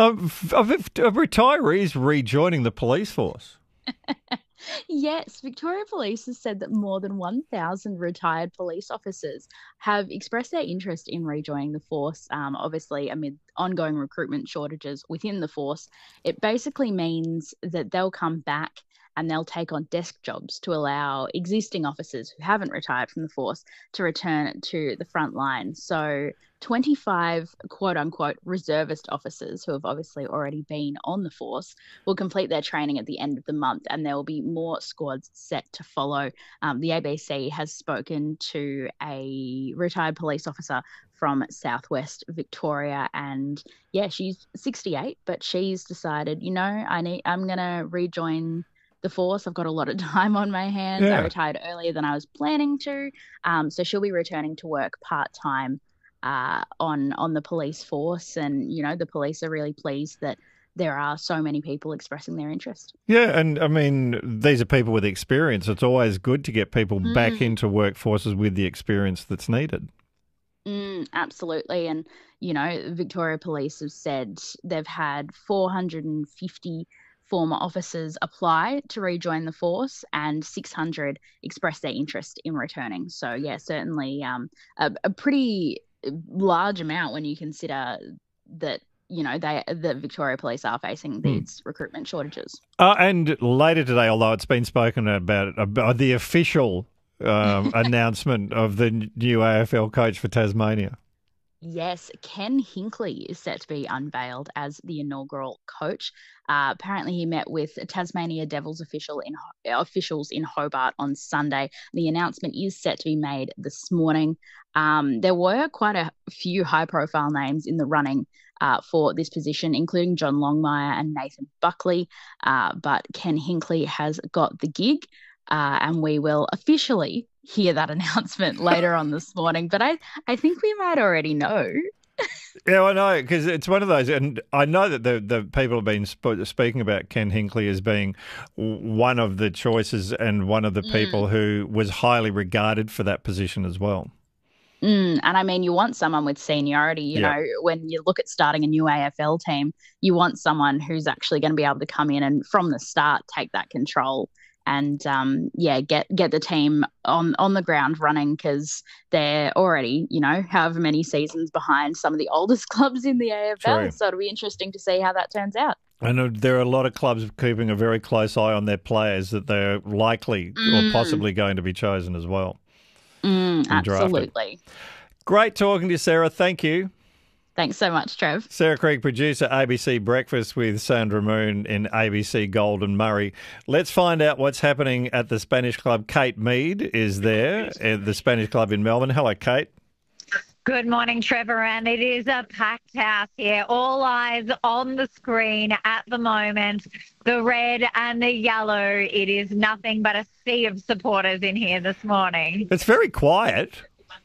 Of retirees rejoining the police force. Yes, Victoria Police has said that more than 1,000 retired police officers have expressed their interest in rejoining the force, obviously, amid ongoing recruitment shortages within the force. It basically means that they'll come back and they'll take on desk jobs to allow existing officers who haven't retired from the force to return to the front line. So 25 quote unquote reservist officers who have obviously already been on the force will complete their training at the end of the month, and there will be more squads set to follow. The ABC has spoken to a retired police officer from Southwest Victoria, and yeah, she's 68, but she's decided, I'm gonna rejoin the force. I've got a lot of time on my hands. I Yeah. retired earlier than I was planning to, so she'll be returning to work part time on the police force, and the police are really pleased that there are so many people expressing their interest. Yeah, and I mean, these are people with experience. It's always good to get people back into workforces with the experience that's needed. Absolutely. And, Victoria Police have said they've had 450 former officers apply to rejoin the force and 600 express their interest in returning. So, yeah, certainly a pretty large amount when you consider that the Victoria Police are facing these recruitment shortages. And later today, although it's been spoken about the official announcement of the new AFL coach for Tasmania. Yes, Ken Hinkley is set to be unveiled as the inaugural coach. Apparently, he met with Tasmania Devils officials in Hobart on Sunday. The announcement is set to be made this morning. There were quite a few high-profile names in the running for this position, including John Longmire and Nathan Buckley. But Ken Hinkley has got the gig, and we will officially hear that announcement later on this morning. But I think we might already know. Yeah, I know, because it's one of those, and I know that the people have been speaking about Ken Hinkley as being one of the choices and one of the people who was highly regarded for that position as well. And I mean, you want someone with seniority, you know, when you look at starting a new AFL team, you want someone who's actually going to be able to come in and from the start take that control and get the team on the ground running, because they're already, however many seasons behind some of the oldest clubs in the AFL. True. So it'll be interesting to see how that turns out. I know there are a lot of clubs keeping a very close eye on their players that they're likely or possibly going to be chosen as well. Absolutely. Great talking to you, Sarah. Thank you. Thanks so much, Trev. Sarah Creek, producer, ABC Breakfast with Sandra Moon in ABC Golden Murray. Let's find out what's happening at the Spanish club. Kate Mead is there at the Spanish club in Melbourne. Hello, Kate. Good morning, Trevor, and it is a packed house here. All eyes on the screen at the moment. The red and the yellow. It is nothing but a sea of supporters in here this morning. It's very quiet.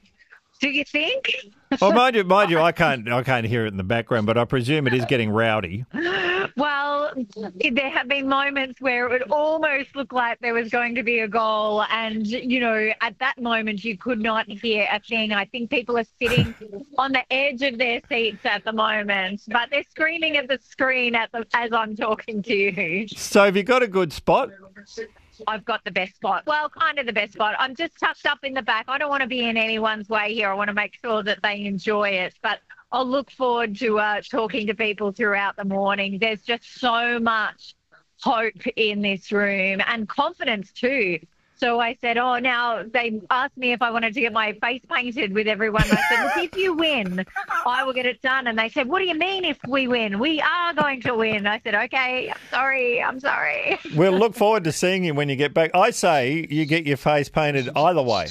Do you think? Well, mind you, I can't hear it in the background, but I presume it is getting rowdy. Well, there have been moments where it would almost look like there was going to be a goal, and at that moment you could not hear a thing. I think people are sitting on the edge of their seats at the moment, but they're screaming at the screen as I'm talking to you. So have you got a good spot? I've got the best spot. Well, kind of the best spot. I'm just tucked up in the back. I don't want to be in anyone's way here. I want to make sure that they enjoy it. But I'll look forward to talking to people throughout the morning. There's just so much hope in this room and confidence too. So I said, now they asked me if I wanted to get my face painted with everyone. I said, look, if you win, I will get it done. And they said, what do you mean if we win? We are going to win. I said, okay, I'm sorry. We'll look forward to seeing you when you get back. I say you get your face painted either way.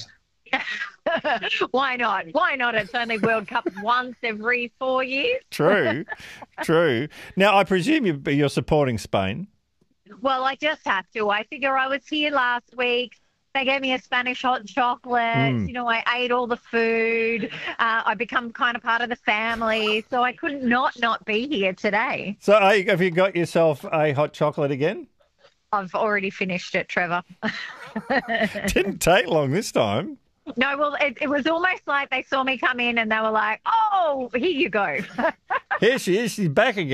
Why not? Why not? It's only World Cup once every 4 years. True. Now, I presume you're supporting Spain. Well, I just have to. I figure I was here last week. They gave me a Spanish hot chocolate. I ate all the food. I become kind of part of the family. So I couldn't not be here today. So have you got yourself a hot chocolate again? I've already finished it, Trevor. Didn't take long this time. No, well, it was almost like they saw me come in and they were like, oh, here you go. Here she is. She's back again.